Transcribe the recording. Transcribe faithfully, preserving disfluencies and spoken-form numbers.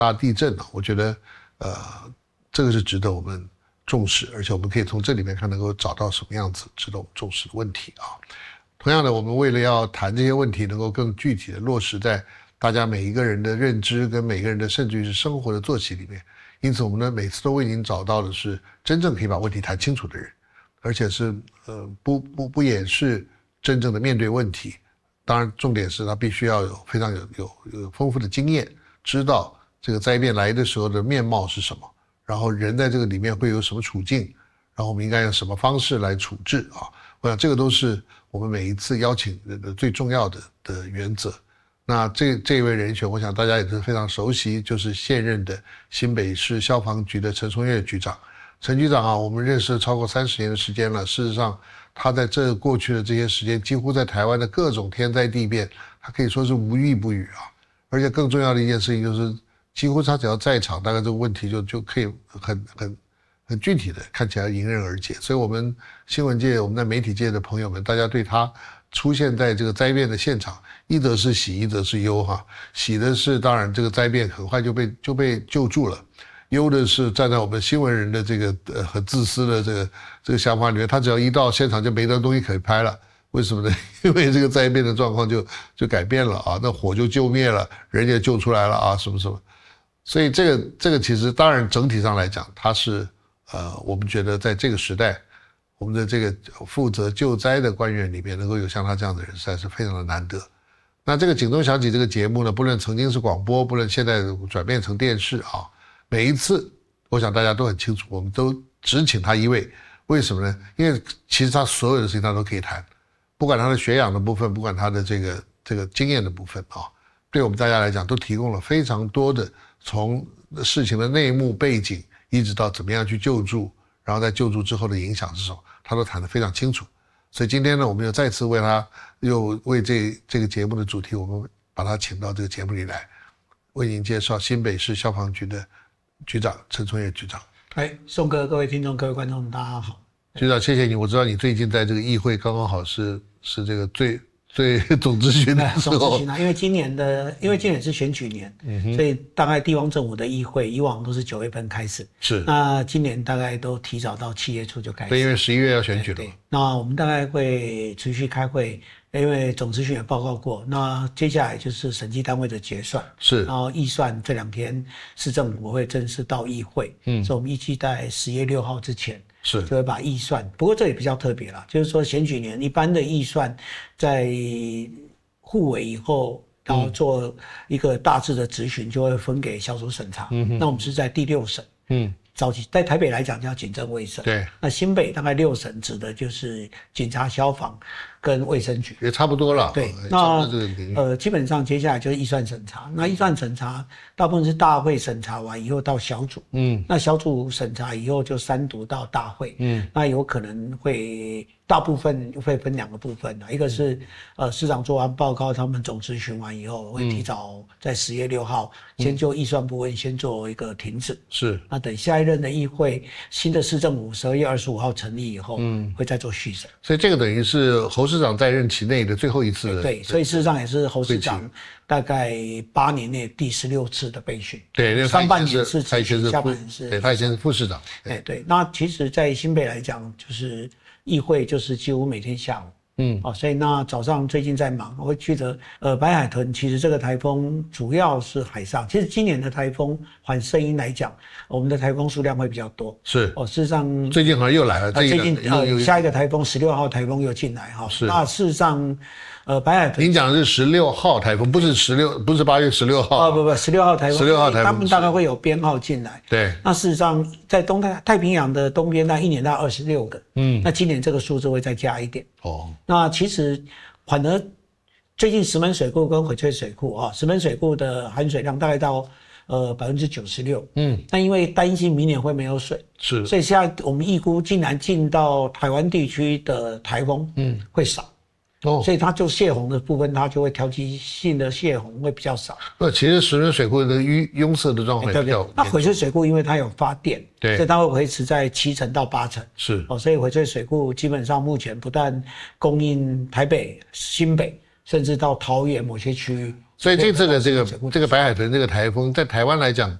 大地震啊，我觉得呃这个是值得我们重视，而且我们可以从这里面看能够找到什么样子值得我们重视的问题啊。同样的，我们为了要谈这些问题能够更具体的落实在大家每一个人的认知跟每个人的甚至于是生活的作息里面，因此我们呢每次都为您找到的是真正可以把问题谈清楚的人，而且是呃不不不掩饰真正的面对问题。当然重点是他必须要有非常有有有丰富的经验，知道这个灾变来的时候的面貌是什么，然后人在这个里面会有什么处境，然后我们应该用什么方式来处置啊。我想这个都是我们每一次邀请人的最重要的的原则。那这这一位人选我想大家也是非常熟悉，就是现任的新北市消防局的陈松岳局长。陈局长啊，我们认识了超过三十年的时间了，事实上他在这过去的这些时间几乎在台湾的各种天灾地变他可以说是无语不语啊。而且更重要的一件事情就是几乎他只要在场，大概这个问题就就可以很很很具体的看起来迎刃而解。所以我们新闻界我们在媒体界的朋友们，大家对他出现在这个灾变的现场，一则是喜一则是忧哈。喜的是当然这个灾变很快就被就被救助了，忧的是站在我们新闻人的这个呃很自私的这个这个想法里面，他只要一到现场就没得东西可以拍了。为什么呢？因为这个灾变的状况就就改变了啊，那火就救灭了，人也救出来了啊，什么什么。所以这个这个其实当然整体上来讲，它是呃我们觉得在这个时代，我们的这个负责救灾的官员里面能够有像他这样的人，实在是非常的难得。那这个警钟响起这个节目呢，不论曾经是广播，不论现在转变成电视啊，每一次我想大家都很清楚，我们都只请他一位。为什么呢？因为其实他所有的事情他都可以谈，不管他的学养的部分，不管他的这个这个经验的部分啊，对我们大家来讲都提供了非常多的从事情的内幕背景，一直到怎么样去救助，然后在救助之后的影响是什么，他都谈得非常清楚。所以今天呢，我们又再次为他，又为这这个节目的主题，我们把他请到这个节目里来，为您介绍新北市消防局的局长陈松岳局长。 哎，宋哥，各位听众，各位观众，大家好。 局长，谢谢你。我知道你最近在这个议会刚刚好是是这个最最总咨询的时候。 总咨询啊，因为今年的，因为今年是选举年，嗯、所以大概地方政府的议会以往都是九月份开始， 是。 那今年大概都提早到七月初就开始。 对，因为十一月要选举了。对。 那我们大概会持续开会。因为总咨询也报告过，那接下来就是审计单位的结算， 是， 然后预算这两天市政府会正式到议会，嗯，所以我们预计在十月六号之前是就会把预算，不过这也比较特别啦，就是说选举年一般的预算在互委以后，然后做一个大致的质询，就会分给小组审查，嗯，那我们是在第六审，嗯。早期在台北来讲叫警政卫生， 对， 那新北大概六审指的就是警察、消防跟卫生局， 也差不多了。 对，那呃基本上接下来就是预算审查，那预算审查大部分是大会审查完以后到小组，嗯，那小组审查以后就三读到大会，嗯，那有可能会大部分会分两个部分，一个是呃市长做完报告，他们总咨询完以后会提早在十月六号先就预算部分先做一个停止， 是， 那等下一任的议会新的市政府十二月二十五号成立以后，嗯，会再做续审。 所以这个等于是侯市长在任期内的最后一次的。 对，所以事实上也是侯市长大概八年内第十六次的备询。 对， 上半年是他以前是下半年是， 对，他以前是副市长。 对对，那其实在新北来讲，就是议会就是几乎每天下午。嗯，哦，所以那早上最近在忙，我会记得，呃，白海豚其实这个台风主要是海上，其实今年的台风环声音来讲，我们的台风数量会比较多。是，哦，事实上最近好像又来了， 最近呃下一个台风十六号台风又进来哈，是，那事实上。呃，白海豚， 您讲的是十六号台风，不是十六，不是八月十六号啊，不不，十六号台风， 十六号台风， 他们大概会有编号进来。 对， 那事实上在东太太平洋的东边，那一年大概二十六个，嗯，那今年这个数字会再加一点。哦，那其实反而最近石门水库跟翡翠水库啊，石门水库的含水量大概到呃百分之九十六，嗯，那因为担心明年会没有水，是，所以现在我们预估竟然进到台湾地区的台风，嗯，会少。哦，所以它就泄洪的部分，它就会调剂性的泄洪会比较少。 那其实石门水库的拥塞的状况也比较。 那翡翠水库因为它有发电，对，所以它会维持在七成到八成。是哦，所以翡翠水库基本上目前不但供应台北、新北，甚至到桃园某些区域， 所以这次的这个这个白海豚这个台风，在台湾来讲，